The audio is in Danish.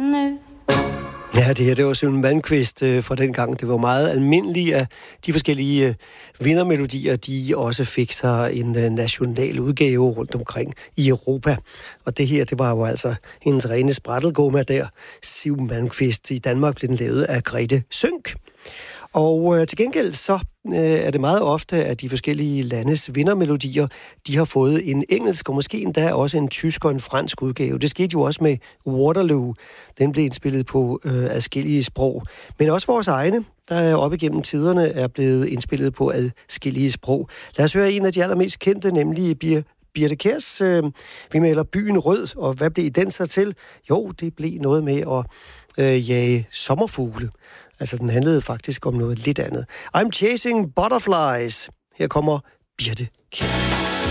nu. Ja, det var Søren Malmkvist fra den gang. Det var meget almindeligt, at de forskellige vindermelodier, de også fik sig en national udgave rundt omkring i Europa. Og det her, det var jo altså hendes rene sprættelgumma der. Siv Malmkvist. I Danmark blev den lavet af Grete Sønck. Og til gengæld så er det meget ofte, at de forskellige landes vindermelodier, de har fået en engelsk og måske endda også en tysk og en fransk udgave. Det skete jo også med Waterloo. Den blev indspillet på adskillige sprog. Men også vores egne, der op igennem tiderne er blevet indspillet på adskillige sprog. Lad os høre en af de allermest kendte, nemlig Birthe Kjærs Vi maler byen rød, og hvad blev den så til? Jo, det blev noget med at jage sommerfugle. Altså, den handlede faktisk om noget lidt andet. I'm chasing butterflies. Her kommer Birthe Kjær.